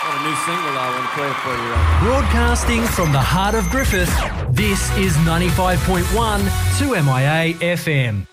Got a new single I want to play for you. Broadcasting from the heart of Griffith, this is 95.1 2MIA FM.